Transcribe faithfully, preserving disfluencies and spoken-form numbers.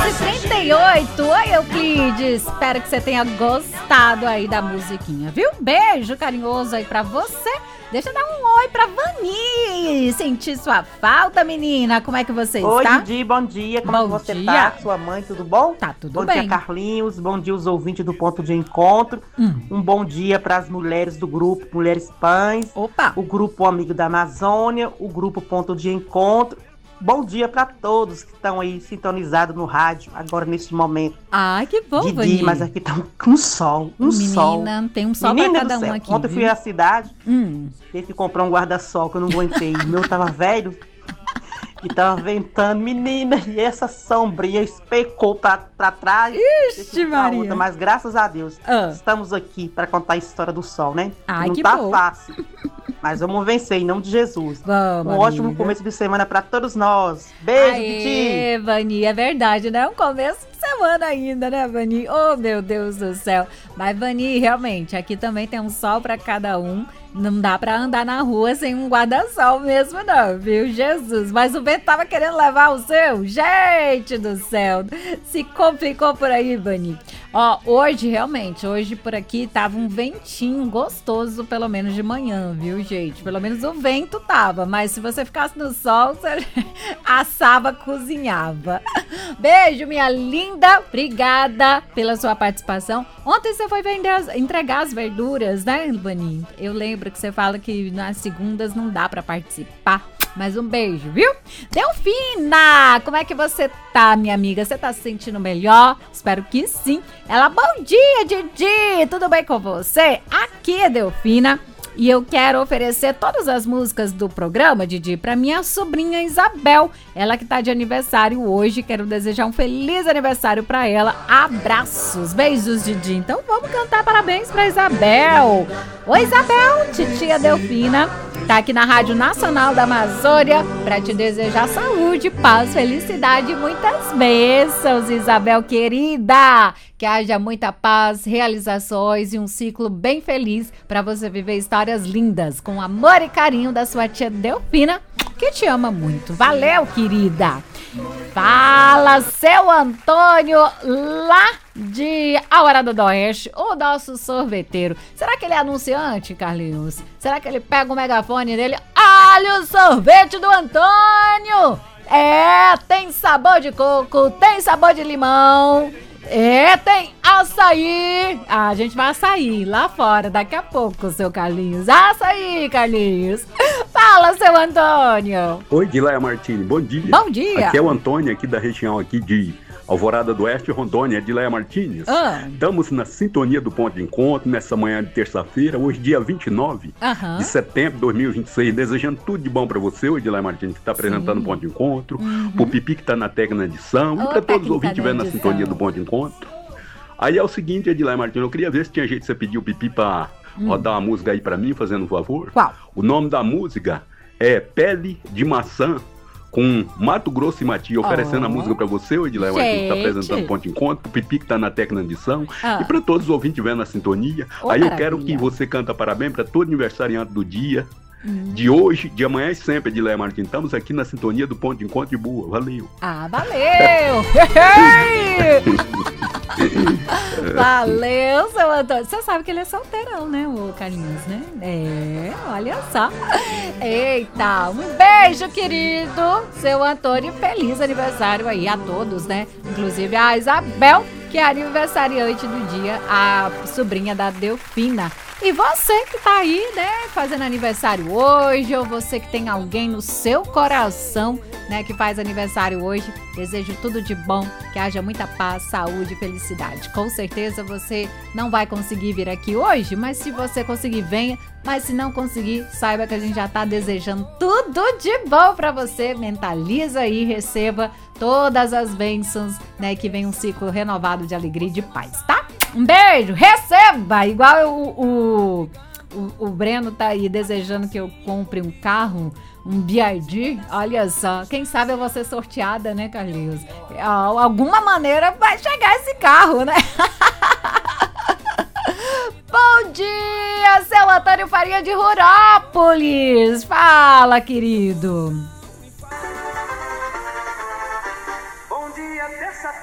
e trinta e oito. Oi, Euclides. Espero que você tenha gostado aí da musiquinha, viu? Beijo carinhoso aí pra você. Deixa eu dar um oi pra Vani. Senti sua falta, menina. Como é que você Oi, está? Oi, Didi, bom dia. Como bom é que você dia. tá? Sua mãe, tudo bom? Tá tudo bom bem. Bom dia, Carlinhos. Bom dia, os ouvintes do Ponto de Encontro. Hum. Um bom dia para as mulheres do grupo Mulheres Pães. Opa. O grupo Amigo da Amazônia. O grupo Ponto de Encontro. Bom dia para todos que estão aí sintonizados no rádio agora nesse momento. Ai, que bom, Didi, Vani. mas aqui tá um, um sol, um Menina, sol. Menina, tem um sol para cada um aqui. Ontem eu fui à cidade, hum. tive que comprar um guarda-sol que eu não aguentei. O meu tava velho e tava ventando, menina, e essa sombria especou pra, pra trás. Ixi, Maria. Outra, mas graças a Deus, ah. estamos aqui para contar a história do sol, né? Ai, não que tá bom. fácil. Mas vamos vencer, em nome de Jesus. Vamos, um ótimo amiga. começo de semana para todos nós. Beijo, Aê, Didi. Vani, é verdade, né? Um começo de semana ainda, né, Vani? Oh, meu Deus do céu. Mas, Vani, realmente, aqui também tem um sol para cada um. Não dá pra andar na rua sem um guarda-sol mesmo, não, viu? Jesus, mas o vento tava querendo levar o seu? Gente do céu, se complicou por aí, Vani. Ó, hoje, realmente, hoje por aqui tava um ventinho gostoso, pelo menos de manhã, viu, gente? Pelo menos o vento tava, mas se você ficasse no sol, você assava, cozinhava. Beijo, minha linda, obrigada pela sua participação. Ontem você foi vender as, entregar as verduras, né, Vani? Eu lembro que você fala que nas segundas não dá pra participar. Mas um beijo, viu? Delfina, como é que você tá, minha amiga? Você tá se sentindo melhor? Espero que sim. Ela, bom dia, Didi! Tudo bem com você? Aqui é Delfina. E eu quero oferecer todas as músicas do programa, Didi, pra minha sobrinha Isabel. Ela que tá de aniversário hoje. Quero desejar um feliz aniversário pra ela. Abraços, beijos, Didi. Então vamos cantar parabéns pra Isabel. Oi, Isabel, titia Delfina. Tá aqui na Rádio Nacional da Amazônia pra te desejar saúde, paz, felicidade e muitas bênçãos, Isabel querida. Que haja muita paz, realizações e um ciclo bem feliz para você viver histórias lindas com amor e carinho da sua tia Delfina, que te ama muito. Valeu, querida! Fala, seu Antônio, lá de Alvorada do Oeste, o nosso sorveteiro. Será que ele é anunciante, Carlinhos? Será que ele pega o megafone dele? Olha o sorvete do Antônio! É, tem sabor de coco, tem sabor de limão. É, tem açaí. Ah, a gente vai açaí lá fora daqui a pouco, seu Carlinhos. Açaí, Carlinhos. Fala, seu Antônio. Oi, Dileia Martini, bom dia. Bom dia. Aqui é o Antônio, aqui da região aqui de Alvorada do Oeste, Rondônia, Dileia Martins. Ah. Estamos na sintonia do Ponto de Encontro, nessa manhã de terça-feira, hoje dia vinte e nove uhum. de setembro de dois mil e vinte e seis, desejando tudo de bom para você, o Dileia Martins, que está apresentando o Ponto de Encontro, uhum. pro Pipi que está na técnica na edição, oh, e para todos os ouvintes que tá estiverem na sintonia do Ponto de Encontro. Aí é o seguinte, Edilaia Martins, eu queria ver se tinha jeito de você pedir o Pipi para hum. rodar uma música aí para mim, fazendo um favor. Qual? O nome da música é Pele de Maçã, com Mato Grosso e Matias, oferecendo oh. a música para você, o Edilaia Martins, que está apresentando o Ponto de Encontro, pro Pipi que está na técnica de edição, ah. e para todos os ouvintes que estiverem na sintonia. Oh, aí eu maravilha. quero que você canta parabéns para todo aniversariante do dia, Hum. de hoje, de amanhã e sempre, Edilaia Martins. Estamos aqui na sintonia do Ponto de Encontro de Boa. Valeu. Ah, valeu! Valeu, seu Antônio. Você sabe que ele é solteirão, né, o Carlinhos, né? É, olha só. Eita, um beijo, querido, seu Antônio. Feliz aniversário aí a todos, né? Inclusive a Isabel, que é aniversariante do dia, a sobrinha da Delfina. E você que tá aí, né, fazendo aniversário hoje, ou você que tem alguém no seu coração, né, que faz aniversário hoje, desejo tudo de bom, que haja muita paz, saúde e felicidade. Com certeza você não vai conseguir vir aqui hoje, mas se você conseguir, venha. Mas se não conseguir, saiba que a gente já tá desejando tudo de bom pra você. Mentaliza aí, receba todas as bênçãos, né, que vem um ciclo renovado de alegria e de paz, tá? Um beijo, receba! Igual o, o, o, o Breno tá aí desejando que eu compre um carro, um B Y D, olha só, quem sabe eu vou ser sorteada, né, Carlinhos? De alguma maneira vai chegar esse carro, né? Bom dia, seu Antônio Faria de Rurópolis! Fala, querido!